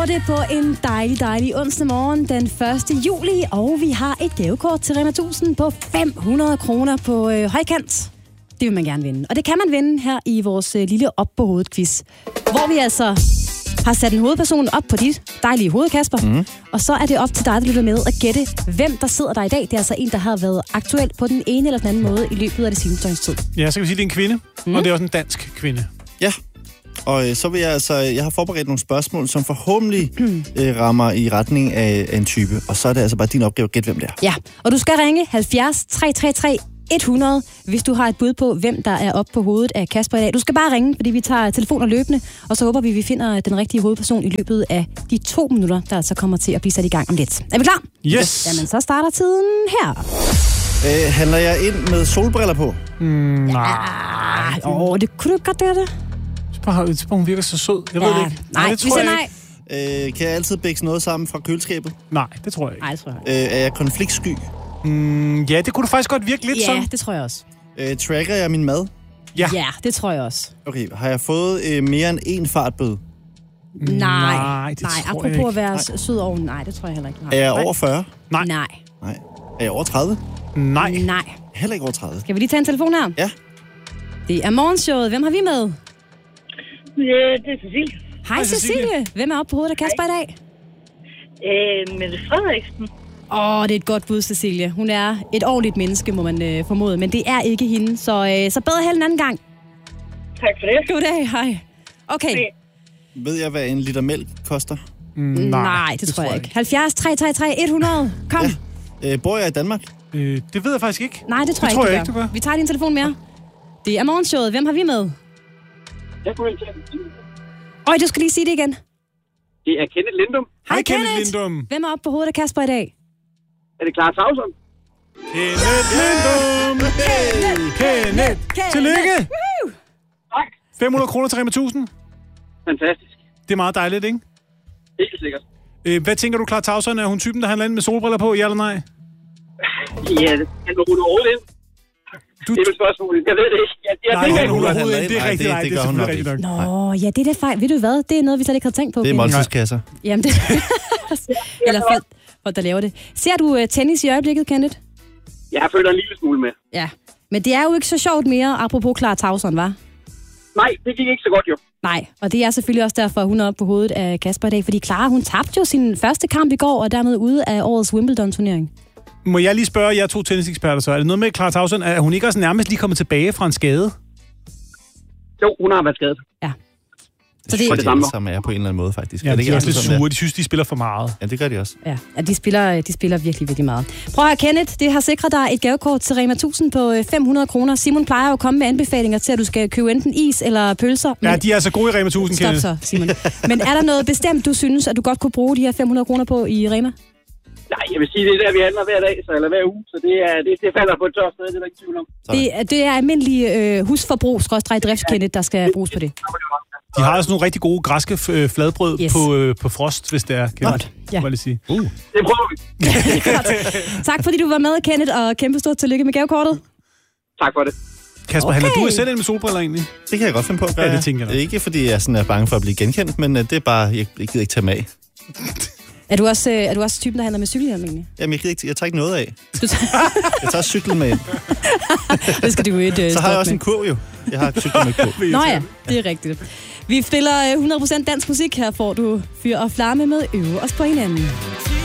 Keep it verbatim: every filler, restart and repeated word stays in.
det på en dejlig, dejlig onsdag morgen den første juli, og vi har et gavekort til Rema tusind på fem hundrede kroner på øh, højkant. Det vil man gerne vinde. Og det kan man vinde her i vores øh, lille op på hovedet quiz, hvor vi altså har sat en hovedperson op på dit dejlige hoved, Kasper. Mm. Og så er det op til dig, der lytter med, at gætte, hvem der sidder der i dag. Det er altså en, der har været aktuel på den ene eller den anden måde i løbet af det seneste døgns tid. Ja, så kan vi sige, det er en kvinde, mm. og det er også en dansk kvinde. Ja, og øh, så vil jeg altså, jeg har forberedt nogle spørgsmål, som forhåbentlig øh, rammer i retning af, af en type. Og så er det altså bare din opgave at gætte, hvem det er. Ja, og du skal ringe halvfjerds tre tre tre hundrede, hvis du har et bud på, hvem der er oppe på hovedet af Kasper i dag. Du skal bare ringe, fordi vi tager telefoner løbende, og så håber vi, vi finder den rigtige hovedperson i løbet af de to minutter, der altså kommer til at blive sat i gang om lidt. Er vi klar? Yes! Jamen, så starter tiden her. Øh, handler jeg ind med solbriller på? Mm, nej. Ja, åh, det kunne du godt, det er det. Spørg, hun virker så sød. Jeg ja. ved det ikke. Nej, nej det tror vi siger jeg nej. Øh, kan jeg altid bække noget sammen fra køleskabet? Nej, det tror jeg ikke. Nej, det tror jeg ikke. Øh, er jeg konfliktsky? Mm, ja, det kunne du faktisk godt virke lidt ja, som. Ja, det tror jeg også. Øh, tracker jeg min mad? Ja. Ja, det tror jeg også. Okay, har jeg fået øh, mere end én fartbøde? Nej, nej, det nej tror apropos jeg ikke. at være nej. sød oven. Nej, det tror jeg heller ikke. Nej. Er jeg over fyrre? Nej. Nej. Nej. Er jeg over tredive? Nej. Nej. Heller ikke over tredive. Skal vi lige tage en telefon her? Ja. Det er morgenshowet. Hvem har vi med? Ja, det er Cecilie. Hej, Hej Cecilie. Cecilie. Hvem er oppe på hovedet af Kasper i dag? Øh, Mette Frederiksen. Åh, oh, det er et godt bud, Cecilie. Hun er et ordentligt menneske, må man øh, formode, men det er ikke hende, så, øh, så bedre held en anden gang. Tak for det. Goddag, hej. Okay. Okay. Ved jeg, hvad en liter mælk koster? Mm, nej, nej, det, det tror jeg ikke. halvfjerds tre tre tre hundrede. Kom. Ja. Øh, bor jeg i Danmark? Øh, det ved jeg faktisk ikke. Nej, det tror, det jeg, tror ikke, jeg ikke, du gør. Vi tager din telefon mere. Det er morgenshowet. Hvem har vi med? Jeg kunne ikke tage Øj, du skal lige sige det igen. Det er Kenneth Lindum. Hej, Hej Kenneth. Kenneth Lindum. Hvem er oppe på hovedet af Kasper i dag? Er det Clara Tauson? Kenneth Lindum. Hey, Kenneth. Kenneth. Tillykke. Tak. fem hundrede kroner til Rema tusind. Fantastisk. Det er meget dejligt, ikke? Helt sikkert. Øh, hvad tænker du, Clara Tauson? Er hun typen, der handler ind med solbriller på? Ja eller nej? Ja, han må rulle all in. Du... Det er vel spørgsmålet. Jeg ved det ikke. Jeg, jeg nej, tænker, hun hun ruller er hovedet ind. Det er Nej, rigtigt. det- Nej, det det er gør hun selvfølgelig nok rigtigt nok. Nå, ja, det er da fejl. Ved du hvad? Det er noget, vi slet ikke havde tænkt på. Det er Kenneth. måltidskasser. Jamen, det eller folk, folk, der laver det. Ser du uh, tennis i øjeblikket, Kenneth? Jeg føler en lille smule med. Ja. Men det er jo ikke så sjovt mere, apropos Clara Tauson, var? Nej, det gik ikke så godt jo. Nej, og det er selvfølgelig også derfor, hun er oppe på hovedet af Kasper i dag. Fordi Clara, hun tabte jo sin første kamp i går, og dermed ude af årets Wimbledon-turnering. Må jeg lige spørge jer to tenniseksperter så? Er det noget med Clara Tauson? Er hun ikke også nærmest lige kommet tilbage fra en skade? Jo, hun har været skadet. Ja. Så det er det samme, som er på en eller anden måde, faktisk. Ja, er det de er ikke også lidt sure. De synes, de spiller for meget. Ja, det gør de også. Ja, ja de, spiller, de spiller virkelig, virkelig meget. Prøv at høre, Kenneth, det har sikret dig et gavekort til Rema tusind på fem hundrede kroner. Simon plejer jo at komme med anbefalinger til, at du skal købe enten is eller pølser. Ja, de er altså gode i Rema tusind, Stop Kenneth. så, Simon. Men er der noget bestemt, du synes, at du godt kunne bruge de her fem hundrede kroner på i Rema? Nej, jeg vil sige, det er der, vi handler hver dag, så, eller hver uge. Så det, er, det, det falder på et tørt sted, det er der ikke tvivl om. Det, det er almindelig øh, husforbrug, skråstreg drift, Kenneth, der skal bruges på det. De har også nogle rigtig gode græske øh, fladbrød Yes. på, øh, på frost, hvis det er. Godt. Ja. Må jeg sige. Uh. Det prøver vi. Tak fordi du var med, Kenneth, og kæmpe stort tillykke med gavekortet. Tak for det. Kasper, Okay. handler du selv ind med solbriller egentlig? Det kan jeg godt finde på at gøre. Ja, det tænker jeg nok. Ikke fordi jeg sådan er bange for at blive genkendt, men uh, det er bare, jeg, jeg gider ikke tage mig af. Er du også, øh, er du også typen, der handler med cykelhjelm egentlig? Jamen, jeg, gider ikke, jeg tager ikke noget af. Du tager... Jeg tager cyklen med ind. det skal du jo ikke øh, Så har jeg stoppe også med. en kurv jo. Jeg har cyklen med kurv. Nå ja, det er rigtigt. Vi spiller hundrede procent dansk musik. Her får du Fyr og Flamme med Øve os på hinanden.